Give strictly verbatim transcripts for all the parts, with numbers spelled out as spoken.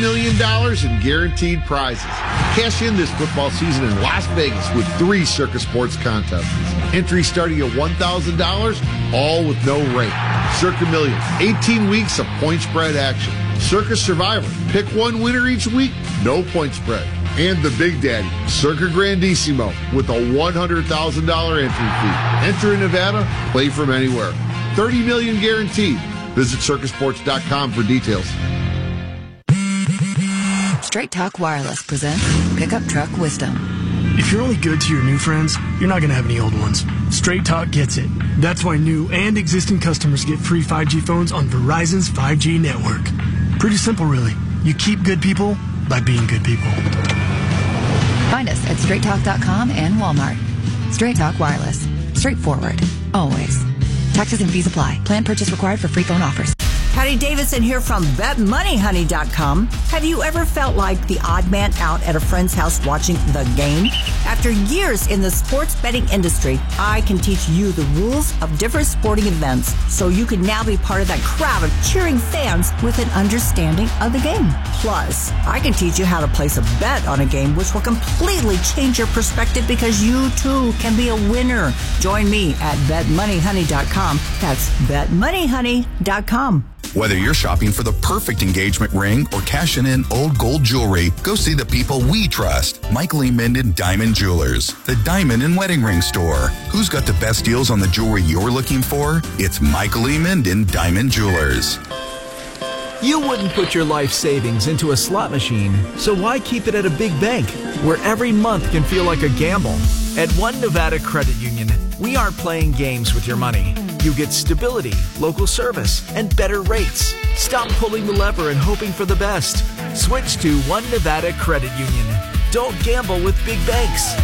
million dollars in guaranteed prizes. Cash in this football season in Las Vegas with three Circa Sports contests. Entry starting at one thousand dollars, all with no rate. Circa Millions, eighteen weeks of point spread action. Circa Survivor, pick one winner each week, no point spread. And the Big Daddy, Circa Grandissimo, with a one hundred thousand dollars entry fee. Enter in Nevada, play from anywhere. thirty million dollars guaranteed. Visit circa sports dot com for details. Straight Talk Wireless presents Pickup Truck Wisdom. If you're only good to your new friends, you're not going to have any old ones. Straight Talk gets it. That's why new and existing customers get free five G phones on Verizon's five G network. Pretty simple, really. You keep good people by being good people. Find us at straight talk dot com and Walmart. Straight Talk Wireless. Straightforward. Always. Taxes and fees apply. Plan purchase required for free phone offers. Patty Davidson here from bet money honey dot com. Have you ever felt like the odd man out at a friend's house watching the game? After years in the sports betting industry, I can teach you the rules of different sporting events so you can now be part of that crowd of cheering fans with an understanding of the game. Plus, I can teach you how to place a bet on a game which will completely change your perspective because you too can be a winner. Join me at bet money honey dot com. That's bet money honey dot com. Whether you're shopping for the perfect engagement ring or cashing in old gold jewelry, go see the people we trust. Michael E. Minden Diamond Jewelers, the diamond and wedding ring store. Who's got the best deals on the jewelry you're looking for? It's Michael E. Minden Diamond Jewelers. You wouldn't put your life savings into a slot machine, so why keep it at a big bank where every month can feel like a gamble? At One Nevada Credit Union, we aren't playing games with your money. You get stability, local service, and better rates. Stop pulling the lever and hoping for the best. Switch to One Nevada Credit Union. Don't gamble with big banks.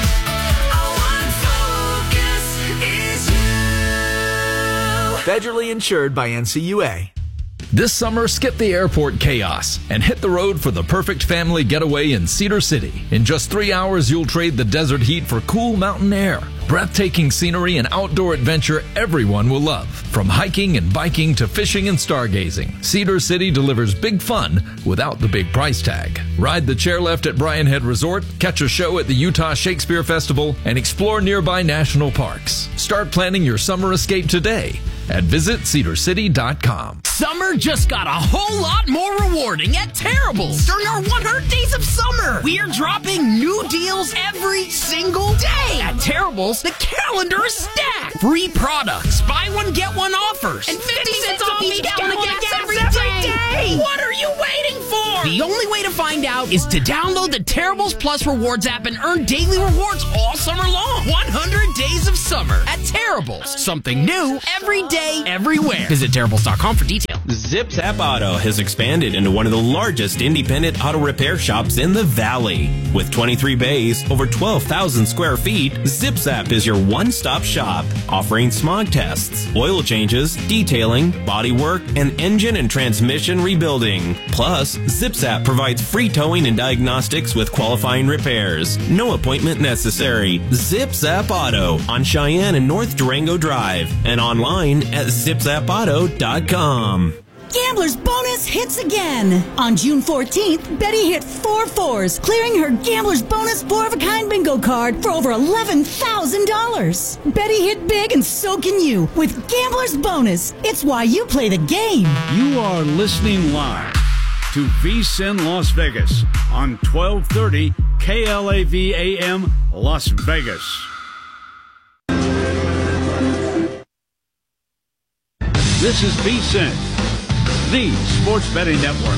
Federally insured by N C U A. This summer, skip the airport chaos and hit the road for the perfect family getaway in Cedar City. In just three hours, you'll trade the desert heat for cool mountain air. Breathtaking scenery and outdoor adventure everyone will love. From hiking and biking to fishing and stargazing, Cedar City delivers big fun without the big price tag. Ride the chairlift at Bryan Head Resort, catch a show at the Utah Shakespeare Festival, and explore nearby national parks. Start planning your summer escape today at visit cedar city dot com. Summer just got a whole lot more rewarding at Terrible's. During our one hundred days of summer, we are dropping new deals every single day. At Terrible's, the calendar is stacked. Free products, buy one, get one offers, and fifty cents off each gallon of gas every day. What are you waiting for? The only way to find out is to download the Terrible's Plus Rewards app and earn daily rewards all summer long. one hundred days of summer at Terrible's. Something new every day, everywhere. Visit terrible's dot com for details. Zip Zap Auto has expanded into one of the largest independent auto repair shops in the Valley. With twenty-three bays, over twelve thousand square feet, Zip Zap is your one-stop shop, offering smog tests, oil changes, detailing, body work, and engine and transmission rebuilding. Plus, Zip Zap provides free towing and diagnostics with qualifying repairs. No appointment necessary. Zip Zap Auto on Cheyenne and North Durango Drive and online at zip zap auto dot com. Gambler's Bonus hits again. On June fourteenth, Betty hit four fours, clearing her Gambler's Bonus four-of-a-kind bingo card for over eleven thousand dollars. Betty hit big and so can you with Gambler's Bonus. It's why you play the game. You are listening live to V S I N Las Vegas on twelve thirty K L A V A M Las Vegas. This is V S I N, the Sports Betting Network.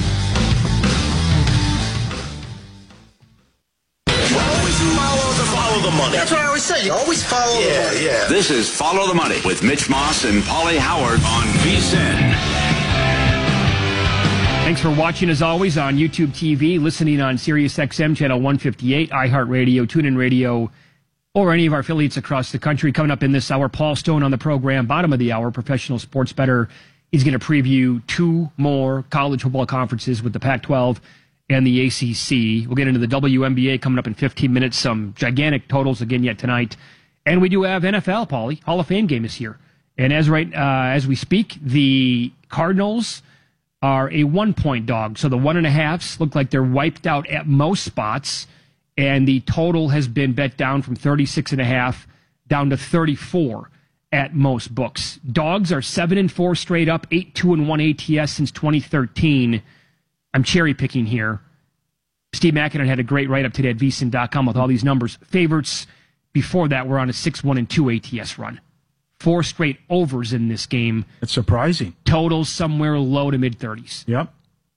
Always follow the, follow the money. That's what I always say. You always follow yeah, the money. Yeah. This is Follow the Money with Mitch Moss and Paulie Howard on V S I N. Thanks for watching, as always, on YouTube T V, listening on Sirius X M Channel one fifty-eight, iHeartRadio, TuneIn Radio, or any of our affiliates across the country. Coming up in this hour, Paul Stone on the program, bottom of the hour, professional sports bettor. He's going to preview two more college football conferences with the Pac twelve and the A C C. We'll get into the W N B A coming up in fifteen minutes. Some gigantic totals again yet tonight. And we do have N F L, Paulie. Hall of Fame game is here. And as right uh, as we speak, the Cardinals are a one-point dog. So the one and a halves look like they're wiped out at most spots, and the total has been bet down from thirty-six and a half down to thirty-four at most books. Dogs are seven and four straight up, eight two and one A T S since twenty thirteen. I'm cherry picking here. Steve McKinnon had a great write up today at V S I N dot com with all these numbers. Favorites before that were on a six one and two A T S run. Four straight overs in this game. It's surprising. Totals somewhere low to mid thirties. Yep.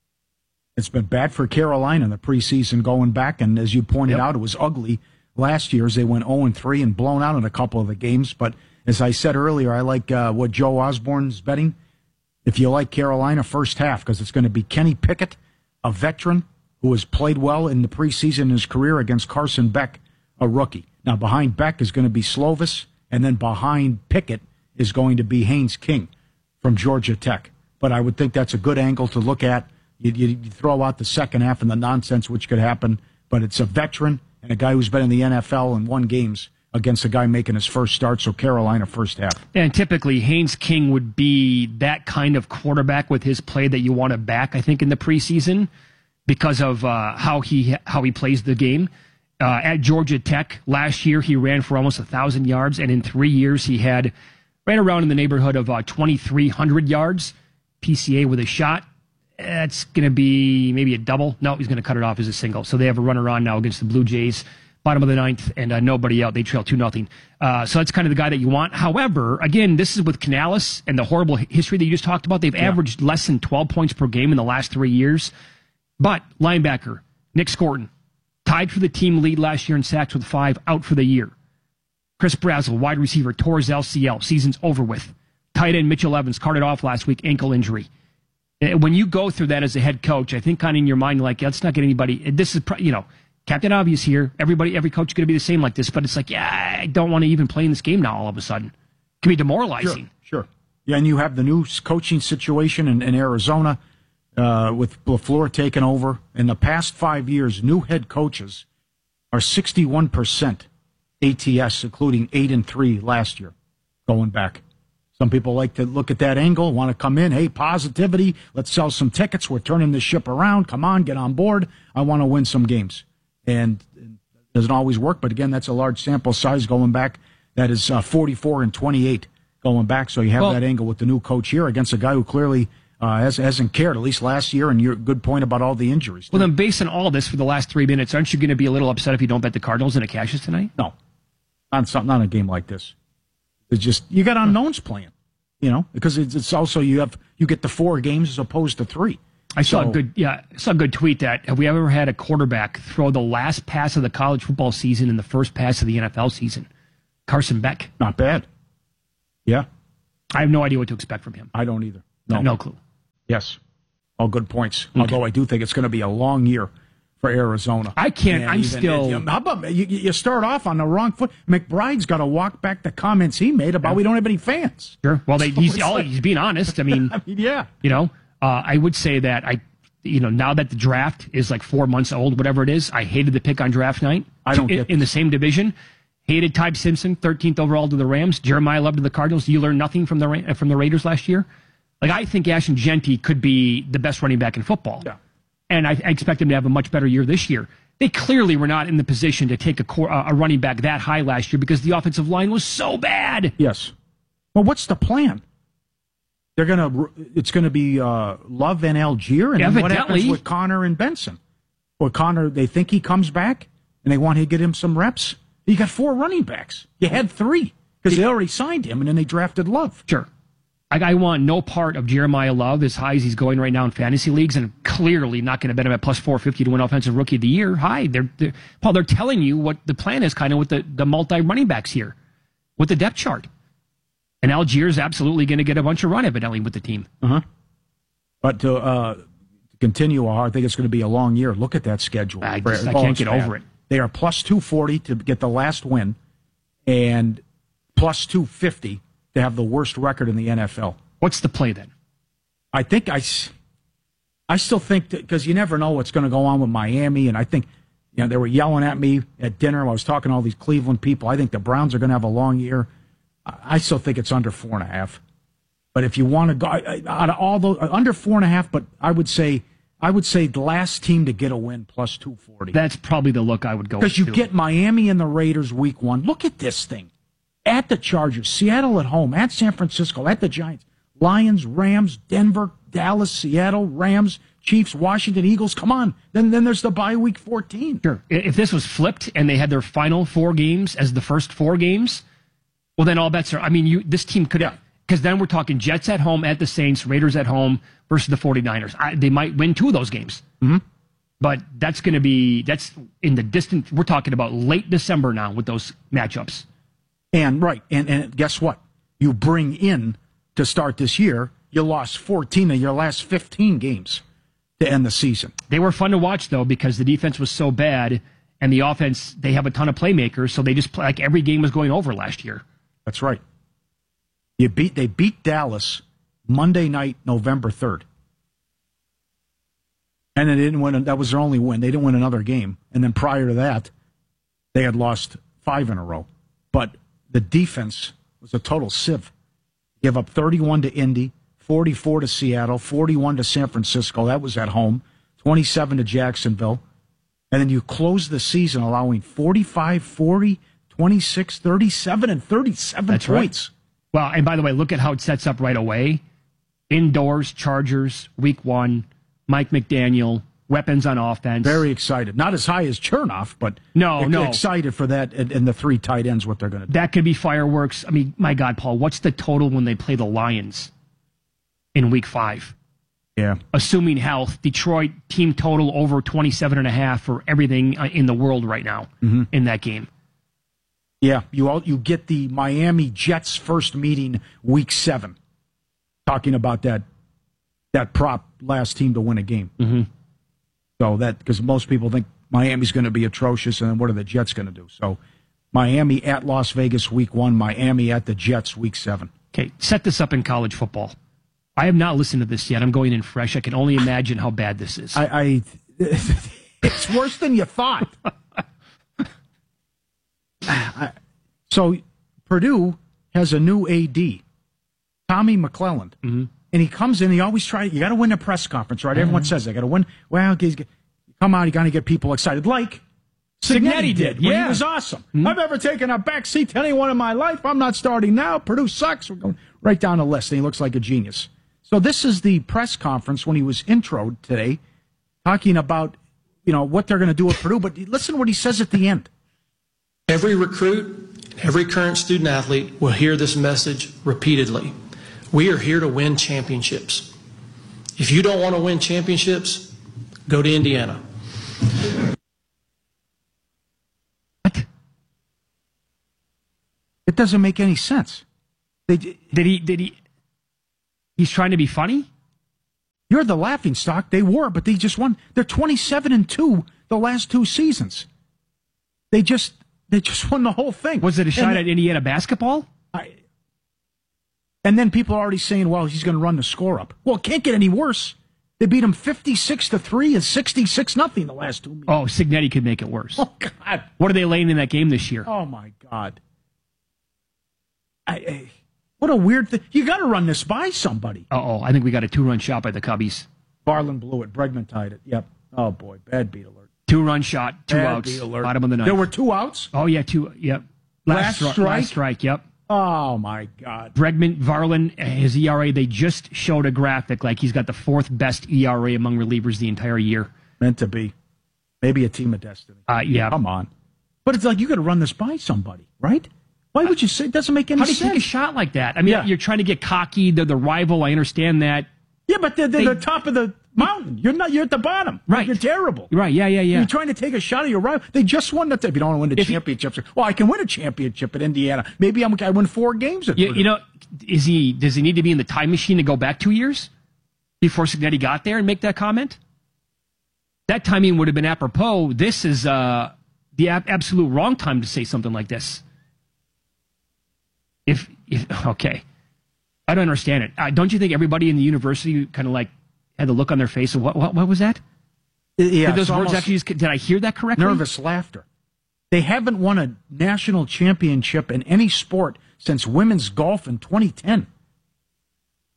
It's been bad for Carolina in the preseason going back, and as you pointed yep. out, it was ugly last year as they went oh and three and blown out in a couple of the games. But as I said earlier, I like uh, what Joe Osborne's betting. If you like Carolina, first half, because it's going to be Kenny Pickett, a veteran who has played well in the preseason in his career, against Carson Beck, a rookie. Now, behind Beck is going to be Slovis, and then behind Pickett is going to be Haynes King from Georgia Tech. But I would think that's a good angle to look at. You, you, you throw out the second half and the nonsense which could happen, but it's a veteran and a guy who's been in the N F L and won games against a guy making his first start, so Carolina first half. And typically, Haynes King would be that kind of quarterback with his play that you want to back, I think, in the preseason because of uh, how he how he plays the game. Uh, at Georgia Tech last year, he ran for almost one thousand yards, and in three years, he had right around in the neighborhood of uh, twenty-three hundred yards. P C A with a shot. That's going to be maybe a double. No, he's going to cut it off as a single. So they have a runner on now against the Blue Jays. Bottom of the ninth, and uh, nobody out. They trail two nothing. Uh, so that's kind of the guy that you want. However, again, this is with Canales and the horrible history that you just talked about. They've yeah. averaged less than twelve points per game in the last three years. But linebacker Nick Scorton, tied for the team lead last year in sacks with five, out for the year. Chris Brazzell, wide receiver, tore his L C L. Season's over with. Tight end Mitchell Evans carted off last week, ankle injury. When you go through that as a head coach, I think kind of in your mind, like, let's not get anybody. This is, you know, Captain Obvious here. Everybody, every coach is going to be the same like this, but it's like, yeah, I don't want to even play in this game now all of a sudden. It can be demoralizing. Sure, sure. Yeah, and you have the new coaching situation in, in Arizona uh, with LaFleur taking over. In the past five years, new head coaches are sixty-one percent A T S, including eight and three last year, going back. Some people like to look at that angle, want to come in. Hey, positivity. Let's sell some tickets. We're turning this ship around. Come on, get on board. I want to win some games. And it doesn't always work, but again, that's a large sample size going back. That is uh, forty-four and twenty-eight going back. So you have well, that angle with the new coach here against a guy who clearly uh, has, hasn't cared, at least last year. And your good point about all the injuries. Well, then, based on all this for the last three minutes, aren't you going to be a little upset if you don't bet the Cardinals and it cashes tonight? No, not something, not a game like this. It's just you got unknowns playing, you know, because it's, it's also you have you get the four games as opposed to three. I saw so, a good yeah, I saw a good tweet that have we ever had a quarterback throw the last pass of the college football season in the first pass of the N F L season? Carson Beck. Not bad. Yeah. I have no idea what to expect from him. I don't either. No, no clue. Yes. All good points. Okay. Although I do think it's going to be a long year for Arizona. I can't. And I'm even, still. You, how about you, you start off on the wrong foot? McBride's got to walk back the comments he made about yeah. we don't have any fans. Sure. Well, they, so he's all, like, he's being honest. I mean, I mean, yeah. You know, uh, I would say that I, you know, now that the draft is like four months old, whatever it is, I hated the pick on draft night. I don't in, get in the same division. Hated Tybe Simpson, thirteenth overall to the Rams. Jeremiah Love to the Cardinals. You learned nothing from the from the Raiders last year. Like I think Ashton Jeanty could be the best running back in football. Yeah. And I, I expect him to have a much better year this year. They clearly were not in the position to take a, core, uh, a running back that high last year because the offensive line was so bad. Yes. Well, what's the plan? They're gonna. It's gonna be uh, Love and Algier, and then what happens with Connor and Benson? Well, Connor, they think he comes back, and they want to get him some reps. You got four running backs. You had three because they already signed him, and then they drafted Love. Sure. I, I want no part of Jeremiah Love as high as he's going right now in fantasy leagues, and clearly not going to bet him at plus four fifty to win Offensive Rookie of the Year. Hi, they're, they're Paul. They're telling you what the plan is, kind of with the, the multi running backs here, with the depth chart. And Algier's absolutely going to get a bunch of run, evidently, with the team. Uh huh. But to, uh, to continue, I think it's going to be a long year. Look at that schedule. I, just, I can't get over it. They are plus two forty to get the last win, and plus two fifty to have the worst record in the N F L. What's the play then? I think I, I still think that because you never know what's going to go on with Miami, and I think you know they were yelling at me at dinner. I was talking to all these Cleveland people. I think the Browns are going to have a long year. I still think it's under four and a half. But if you want to go out of all those under four and a half, but I would say I would say the last team to get a win plus two forty. That's probably the look I would go with. Because you get Miami and the Raiders week one. Look at this thing. At the Chargers, Seattle at home, at San Francisco, at the Giants, Lions, Rams, Denver, Dallas, Seattle, Rams, Chiefs, Washington, Eagles. Come on. Then then there's the bye week fourteen. Sure. If this was flipped and they had their final four games as the first four games, well, then all bets are, I mean, you this team could have. Yeah. Because then we're talking Jets at home at the Saints, Raiders at home versus the 49ers. I, they might win two of those games. Mm-hmm. But that's going to be, that's in the distant, we're talking about late December now with those matchups. And, right, and, and guess what? You bring in, to start this year, you lost fourteen of your last fifteen games to end the season. They were fun to watch, though, because the defense was so bad, and the offense, they have a ton of playmakers, so they just, play, like every game was going over last year. That's right. You beat. They beat Dallas Monday night, November third. And they didn't win. That was their only win. They didn't win another game. And then prior to that, they had lost five in a row. But the defense was a total sieve. Give up thirty-one to Indy, forty-four to Seattle, forty-one to San Francisco. That was at home. twenty-seven to Jacksonville. And then you close the season allowing forty-five, forty, twenty-six, thirty-seven, and thirty-seven That's points. Right. Well, and by the way, look at how it sets up right away. Indoors, Chargers, week one, Mike McDaniel, weapons on offense. Very excited. Not as high as Chernoff, but no, no. excited for that and, and the three tight ends, what they're going to do. That could be fireworks. I mean, my God, Paul, what's the total when they play the Lions in week five? Yeah. Assuming health, Detroit team total over twenty-seven and a half for everything in the world right now mm-hmm. in that game. Yeah, you all you get the Miami Jets first meeting week seven. Talking about that that prop last team to win a game. Mm-hmm. So that because most people think Miami's going to be atrocious, and then what are the Jets going to do? So Miami at Las Vegas week one, Miami at the Jets week seven. Okay, set this up in college football. I have not listened to this yet. I'm going in fresh. I can only imagine how bad this is. I, I it's worse than you thought. So Purdue has a new A D, Tommy McClelland, mm-hmm. and he comes in. He always tries. You got to win a press conference, right? Mm-hmm. Everyone says they got to win. Well, he's, come out. You got to get people excited, like Cignetti did. Yeah, he was awesome. Mm-hmm. I've ever taken a back seat to anyone in my life. I'm not starting now. Purdue sucks. We're going right down the list, and he looks like a genius. So this is the press conference when he was introed today, talking about you know what they're going to do at Purdue. But listen to what he says at the end. Every recruit, every current student athlete will hear this message repeatedly. We are here to win championships. If you don't want to win championships, go to Indiana. What? It doesn't make any sense. They, did he? Did he? He's trying to be funny? You're the laughingstock. They were, but they just won. They're twenty-seven and two the last two seasons. They just they just won the whole thing. Was it a shot and, at Indiana basketball? I, and then people are already saying, well, he's going to run the score up. Well, it can't get any worse. They beat him fifty-six to three and sixty-six nothing the last two meetings. Oh, Cignetti could make it worse. Oh, God. What are they laying in that game this year? Oh, my God. I, I, what a weird thing. You got to run this by somebody. Uh-oh, I think we got a two-run shot by the Cubbies. Barlin blew it. Bregman tied it. Yep. Oh, boy. Bad beat alert. Two-run shot, two Bad outs. Beat alert. Bottom of the ninth. There were two outs? Oh, yeah, two. Yep. Last, last stri- strike? Last strike, yep. Oh, my God. Bregman, Varlin, his E R A, they just showed a graphic like he's got the fourth best E R A among relievers the entire year. Meant to be. Maybe a team of destiny. Uh, yeah. Come on. But it's like you got to run this by somebody, right? Why would you say it doesn't make any sense? How do you sense? take a shot like that? I mean, yeah. you're trying to get cocky. They're the rival. I understand that. Yeah, but they're, they're they, the top of the mountain. You're not. You're at the bottom. Right. You're terrible. Right. Yeah. Yeah. Yeah. You're trying to take a shot at your rival. They just won the. If you don't want to win the if championships, well, I can win a championship at Indiana. Maybe I'm. I win four games at. You, you know, is he? Does he need to be in the time machine to go back two years before Cignetti got there and make that comment? That timing would have been apropos. This is uh, the ab- absolute wrong time to say something like this. If, if okay, I don't understand it. Uh, don't you think everybody in the university kind of like had the look on their face of what? What, what was that? Yeah, did those words actually? Just, did I hear that correctly? Nervous laughter. They haven't won a national championship in any sport since women's golf in twenty ten.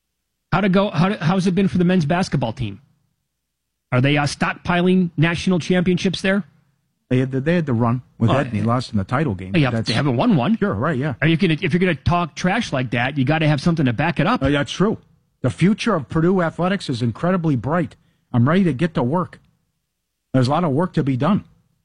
How to go? How to, how's it been for the men's basketball team? Are they uh, stockpiling national championships there? They had the, they had the run with Oh, Ed, and he lost in the title game. Yeah, That's- they haven't won one. Sure, right, yeah. Are you gonna, if you're going to talk trash like that, you got to have something to back it up. Uh, that's true. The future of Purdue athletics is incredibly bright. I'm ready to get to work. There's a lot of work to be done.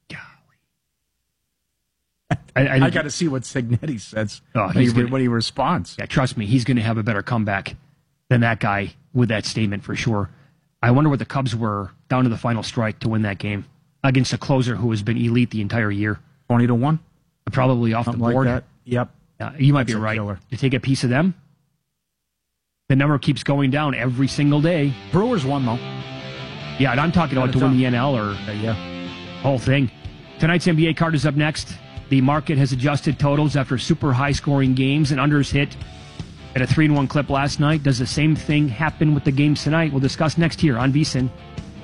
I, I, I got to see what Signetti says Oh, when, he's he, gonna- when he responds. Yeah, trust me, he's going to have a better comeback than that guy with that statement for sure. I wonder what the Cubs were down to the final strike to win that game against a closer who has been elite the entire year. twenty to one? Probably off Something the like board. that. Yep. Uh, you might That's be a right. killer. To take a piece of them, the number keeps going down every single day. Brewers won, though. Yeah, and I'm talking about to win the N L or uh, yeah. whole thing. Tonight's N B A card is up next. The market has adjusted totals after super high-scoring games and unders hit at a three and one clip last night. Does the same thing happen with the games tonight? We'll discuss next here on VSiN.